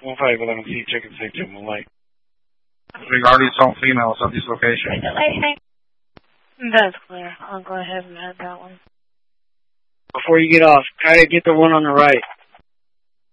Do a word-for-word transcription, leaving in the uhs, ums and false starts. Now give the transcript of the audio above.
one five eleven C, chicken six, Jumbo Light. Regarding some females at this location. That's clear. I'll go ahead and add that one. Before you get off, try to get the one on the right.